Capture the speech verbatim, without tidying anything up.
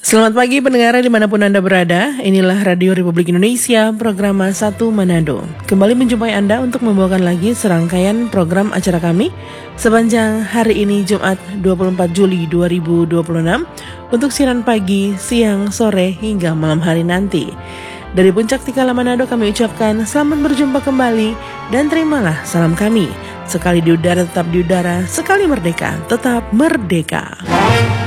Selamat pagi pendengar dimanapun Anda berada. Inilah Radio Republik Indonesia, program satu Manado. Kembali menjumpai Anda untuk membawakan lagi serangkaian program acara kami sepanjang hari ini Jumat dua puluh empat Juli dua ribu dua puluh enam untuk siaran pagi, siang, sore hingga malam hari nanti. Dari Puncak Tikala Manado kami ucapkan selamat berjumpa kembali dan terimalah salam kami. Sekali di udara tetap di udara, sekali merdeka tetap merdeka.